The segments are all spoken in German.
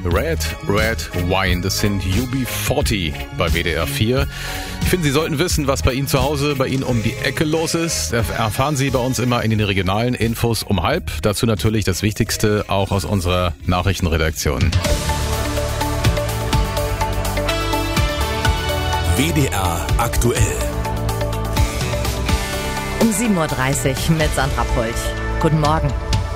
Red Wine. Das sind UB40 bei WDR 4. Ich finde, Sie sollten wissen, was bei Ihnen zu Hause, bei Ihnen um die Ecke los ist. Erfahren Sie bei uns immer in den regionalen Infos um 12:30. Dazu natürlich das Wichtigste auch aus unserer Nachrichtenredaktion. WDR aktuell. Um 7.30 Uhr mit Sandra Polt. Guten Morgen.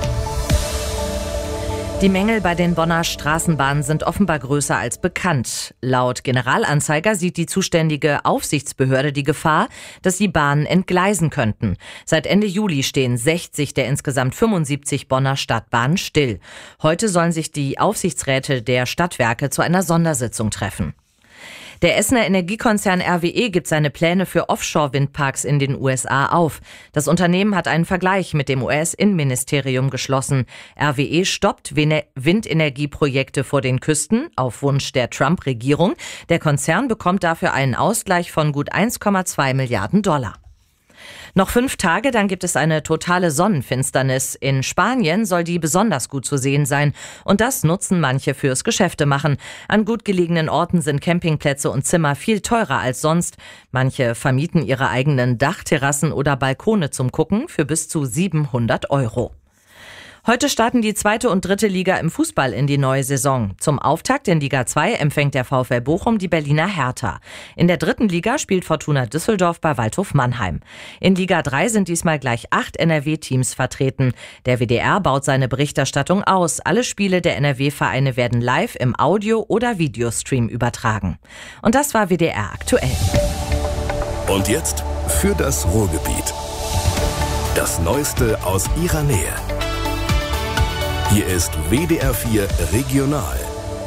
Die Mängel bei den Bonner Straßenbahnen sind offenbar größer als bekannt. Laut Generalanzeiger sieht die zuständige Aufsichtsbehörde die Gefahr, dass die Bahnen entgleisen könnten. Seit Ende Juli stehen 60 der insgesamt 75 Bonner Stadtbahnen still. Heute sollen sich die Aufsichtsräte der Stadtwerke zu einer Sondersitzung treffen. Der Essener Energiekonzern RWE gibt seine Pläne für Offshore-Windparks in den USA auf. Das Unternehmen hat einen Vergleich mit dem US-Innenministerium geschlossen. RWE stoppt Windenergieprojekte vor den Küsten auf Wunsch der Trump-Regierung. Der Konzern bekommt dafür einen Ausgleich von gut 1,2 Milliarden $. Noch 5 Tage, dann gibt es eine totale Sonnenfinsternis. In Spanien soll die besonders gut zu sehen sein. Und das nutzen manche fürs Geschäftemachen. An gut gelegenen Orten sind Campingplätze und Zimmer viel teurer als sonst. Manche vermieten ihre eigenen Dachterrassen oder Balkone zum Gucken für bis zu 700 €. Heute starten die 2. und 3. Liga im Fußball in die neue Saison. Zum Auftakt in Liga 2 empfängt der VfL Bochum die Berliner Hertha. In der 3. Liga spielt Fortuna Düsseldorf bei Waldhof Mannheim. In Liga 3 sind diesmal gleich 8 NRW-Teams vertreten. Der WDR baut seine Berichterstattung aus. Alle Spiele der NRW-Vereine werden live im Audio- oder Videostream übertragen. Und das war WDR aktuell. Und jetzt für das Ruhrgebiet. Das Neueste aus Ihrer Nähe. Hier ist WDR 4 Regional.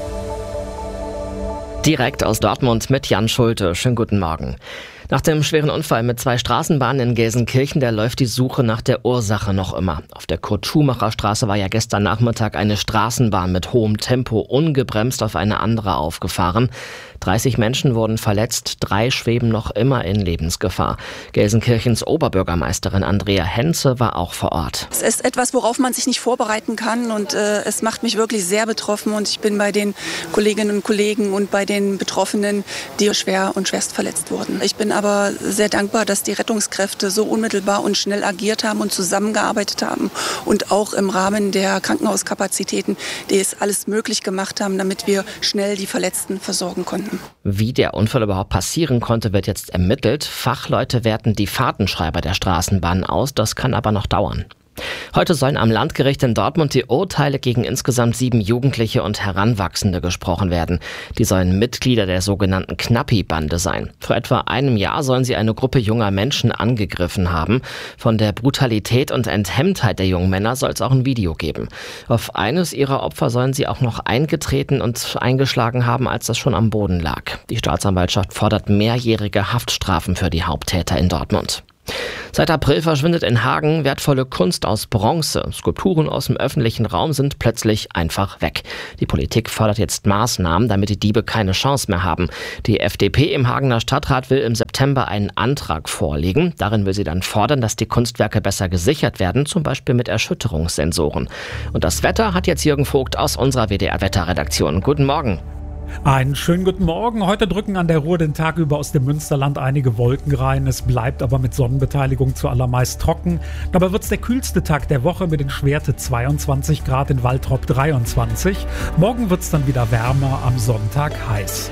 Direkt aus Dortmund mit Jan Schulte. Schönen guten Morgen. Nach dem schweren Unfall mit 2 Straßenbahnen in Gelsenkirchen, da läuft die Suche nach der Ursache noch immer. Auf der Kurt-Schumacher-Straße war ja gestern Nachmittag eine Straßenbahn mit hohem Tempo ungebremst auf eine andere aufgefahren. 30 Menschen wurden verletzt, 3 schweben noch immer in Lebensgefahr. Gelsenkirchens Oberbürgermeisterin Andrea Henze war auch vor Ort. Es ist etwas, worauf man sich nicht vorbereiten kann und es macht mich wirklich sehr betroffen und ich bin bei den Kolleginnen und Kollegen und bei den Betroffenen, die schwer und schwerst verletzt wurden. Ich bin aber sehr dankbar, dass die Rettungskräfte so unmittelbar und schnell agiert haben und zusammengearbeitet haben und auch im Rahmen der Krankenhauskapazitäten, die es alles möglich gemacht haben, damit wir schnell die Verletzten versorgen konnten. Wie der Unfall überhaupt passieren konnte, wird jetzt ermittelt. Fachleute werten die Fahrtenschreiber der Straßenbahn aus, das kann aber noch dauern. Heute sollen am Landgericht in Dortmund die Urteile gegen insgesamt 7 Jugendliche und Heranwachsende gesprochen werden. Die sollen Mitglieder der sogenannten Knappi-Bande sein. Vor etwa einem Jahr sollen sie eine Gruppe junger Menschen angegriffen haben. Von der Brutalität und Enthemmtheit der jungen Männer soll es auch ein Video geben. Auf eines ihrer Opfer sollen sie auch noch eingetreten und eingeschlagen haben, als das schon am Boden lag. Die Staatsanwaltschaft fordert mehrjährige Haftstrafen für die Haupttäter in Dortmund. Seit April verschwindet in Hagen wertvolle Kunst aus Bronze. Skulpturen aus dem öffentlichen Raum sind plötzlich einfach weg. Die Politik fordert jetzt Maßnahmen, damit die Diebe keine Chance mehr haben. Die FDP im Hagener Stadtrat will im September einen Antrag vorlegen. Darin will sie dann fordern, dass die Kunstwerke besser gesichert werden, zum Beispiel mit Erschütterungssensoren. Und das Wetter hat jetzt Jürgen Vogt aus unserer WDR-Wetterredaktion. Guten Morgen. Einen schönen guten Morgen. Heute drücken an der Ruhr den Tag über aus dem Münsterland einige Wolken rein. Es bleibt aber mit Sonnenbeteiligung zuallermeist trocken. Dabei wird es der kühlste Tag der Woche mit den Schwerte 22 Grad, in Waltrop 23. Morgen wird es dann wieder wärmer, am Sonntag heiß.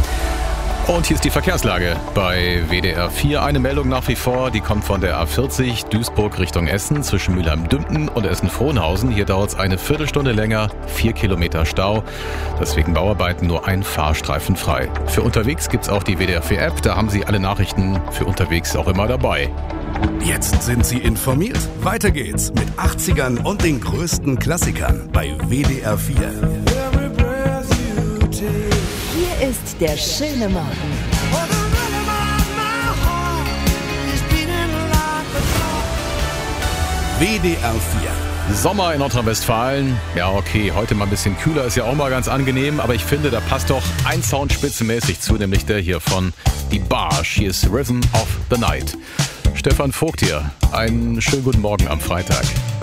Und hier ist die Verkehrslage bei WDR 4. Eine Meldung nach wie vor, die kommt von der A40 Duisburg Richtung Essen zwischen Mülheim-Dümpten und Essen-Frohnhausen. Hier dauert es eine Viertelstunde länger, 4 Kilometer Stau. Deswegen Bauarbeiten nur ein Fahrstreifen frei. Für unterwegs gibt es auch die WDR 4 App, da haben Sie alle Nachrichten für unterwegs auch immer dabei. Jetzt sind Sie informiert. Weiter geht's mit 80ern und den größten Klassikern bei WDR 4. Hier ist der schöne Morgen. WDR 4. Sommer in Nordrhein-Westfalen. Ja, okay, heute mal ein bisschen kühler, ist ja auch mal ganz angenehm, aber ich finde, da passt doch ein Sound spitzenmäßig zu, nämlich der hier von Die Barsch. Hier ist Rhythm of the Night. Stefan Vogt hier. Einen schönen guten Morgen am Freitag.